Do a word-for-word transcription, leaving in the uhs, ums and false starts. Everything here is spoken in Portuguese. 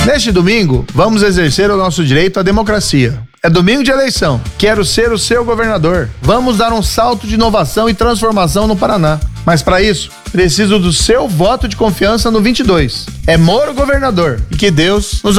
Neste domingo, vamos exercer o nosso direito à democracia. É domingo de eleição. Quero ser o seu governador. Vamos dar um salto de inovação e transformação no Paraná. Mas para isso, preciso do seu voto de confiança no vinte e dois. É Moro governador. E que Deus nos